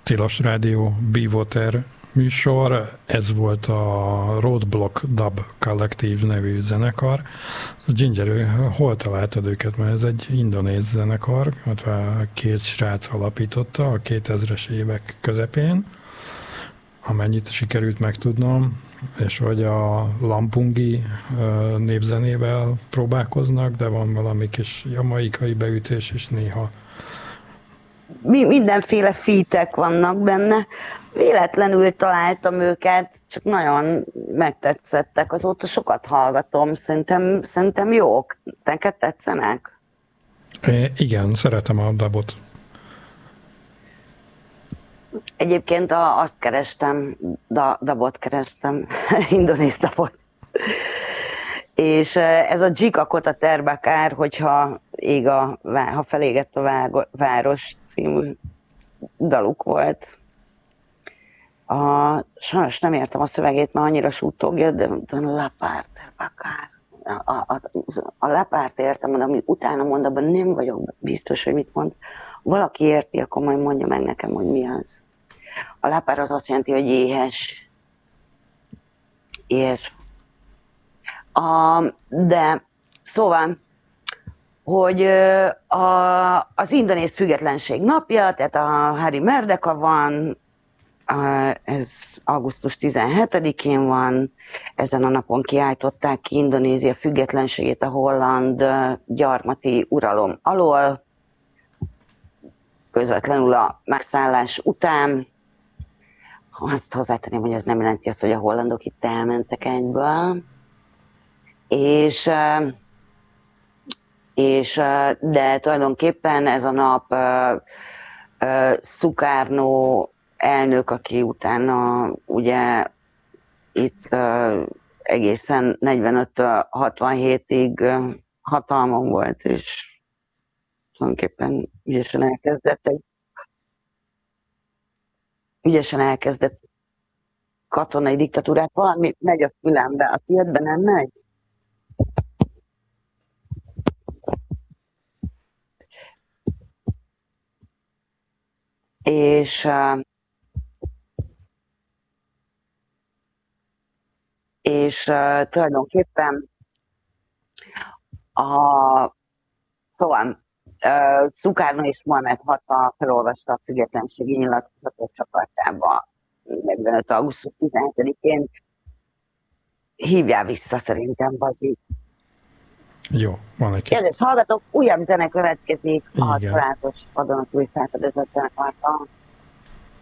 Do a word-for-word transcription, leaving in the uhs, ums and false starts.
Tilos Rádió Be-Water műsor. Ez volt a Roadblock Dub Collective nevű zenekar. Ginger, hol találtad őket? Mert ez egy indonéz zenekar, két srác alapította a kétezres évek közepén, amennyit sikerült megtudnom, és hogy a lampungi népzenével próbálkoznak, de van valami kis jamaikai beütés is néha. Mi, mindenféle featek vannak benne. Véletlenül találtam őket, csak nagyon megtetszettek. Azóta sokat hallgatom, szerintem, szerintem jók. Neked tetszenek? É, igen, szeretem a dubot. Egyébként a, azt kerestem, da, dubot kerestem, indonéz dubot. És ez a Jika Kota Terbakár, hogyha ég a, ha felégett a város című daluk volt. A, sajnos nem értem a szövegét, mert annyira suttogja, de, de a Lapár Terbakár. A, a, a Lapárt értem, de amit utána mond, abban nem vagyok biztos, hogy mit mond. Valaki érti, akkor majd mondja meg nekem, hogy mi az. A Lapár az azt jelenti, hogy éhes. Éhes. A, de szóval, hogy a, az indonéz függetlenség napja, tehát a Hari Merdeka van, ez augusztus tizenhetedikén van, ezen a napon kiáltották ki Indonézia függetlenségét a holland gyarmati uralom alól, közvetlenül a megszállás után. Azt hozzátenném, hogy ez nem jelenti azt, hogy a hollandok itt elmentek egyből. És, és, de tulajdonképpen ez a nap Sukarno elnök, aki utána ugye itt egészen negyvenöttől hatvanhétig hatalmon volt, és tulajdonképpen ügyesen elkezdett egy ügyesen elkezdett katonai diktatúrát. Valami megy a fülembe, a tiédben nem megy? És, és tulajdonképpen a, szóval Sukarno és Mohamed Hatta felolvasta a függetlenségi nyilatkozatot Csakartába negyvenöt augusztus tizenhetedikén. Hívjál vissza szerintem, Bazi. Jó, van egy kis... Kedves hallgatók, újabb zene következik a családos vadonatúj felfedezett zenekartól.